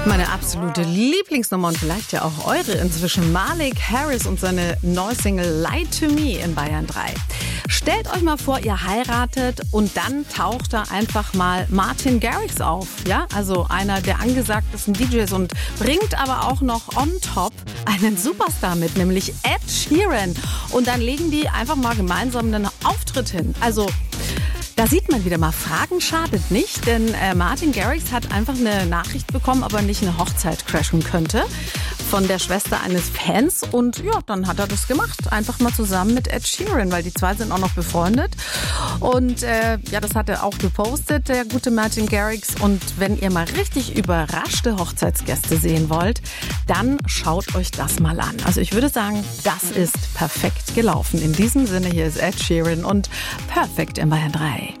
Meine absolute Lieblingsnummer und vielleicht ja auch eure inzwischen. Malik Harris und seine neue Single Lie to Me in Bayern 3. Stellt euch mal vor, ihr heiratet und dann taucht da einfach mal Martin Garrix auf. Ja, also einer der angesagtesten DJs und bringt aber auch noch on top einen Superstar mit, nämlich Ed Sheeran. Und dann legen die einfach mal gemeinsam einen Auftritt hin. Also da sieht man wieder mal, Fragen schadet nicht, denn Martin Garrix hat einfach eine Nachricht bekommen, ob er nicht eine Hochzeit crashen könnte von der Schwester eines Fans und ja, dann hat er das gemacht, einfach mal zusammen mit Ed Sheeran, weil die zwei sind auch noch befreundet und ja, das hat er auch gepostet, der gute Martin Garrix, und wenn ihr mal richtig überraschte Hochzeitsgäste sehen wollt, dann schaut euch das mal an. Also ich würde sagen, das ist perfekt gelaufen. In diesem Sinne, hier ist Ed Sheeran und Perfect in Bayern 3.